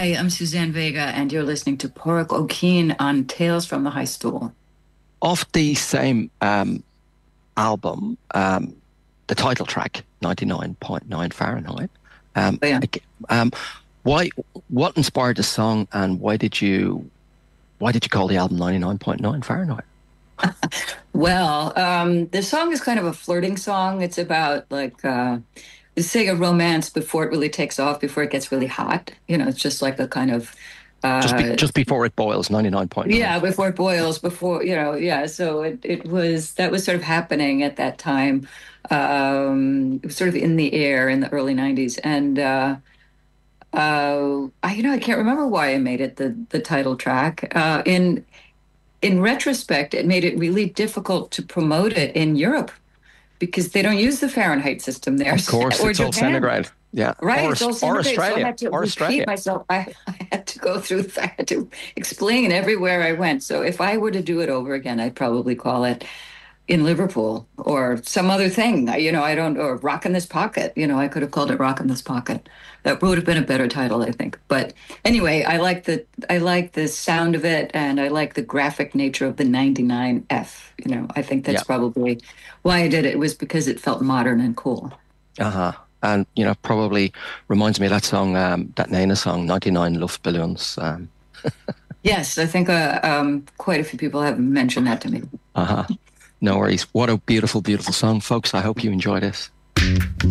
Hi, I'm Suzanne Vega, and you're listening to Porrick O'Keen on Tales from the High Stool. Of the same album, the title track, 99.9 Fahrenheit. Oh, yeah. ag- Um, why, what inspired the song, and why did you call the album 99.9 Fahrenheit? Well, the song is kind of a flirting song. It's about say a romance before it really takes off, before it gets really hot. It's just like a kind of uh, Just before it boils, 99.9. yeah, before it boils, before yeah. So it was that was sort of happening at that time. It was sort of in the air in the early '90s, and I can't remember why I made it the title track. In retrospect, it made it really difficult to promote it in Europe because they don't use the Fahrenheit system there, Of course, or it's all Japan. centigrade. Yeah. Right, it's all Or centigrade. So I Australia. had to Or repeat Australia. myself. I had to go through, I had to explain everywhere I went. So if I were to do it over again, I'd probably call it In Liverpool or some other thing. I don't, or Rock in This Pocket. I could have called it Rock in This Pocket. That would have been a better title, I think. But anyway, I like the sound of it, and I like the graphic nature of the 99F. I think that's Yeah. probably why I did it, was because it felt modern and cool. Uh-huh. And, probably reminds me of that song, that Nena song, 99 Luftballons. Yes, I think quite a few people have mentioned that to me. Uh-huh. No worries. What a beautiful, beautiful song, folks. I hope you enjoy this.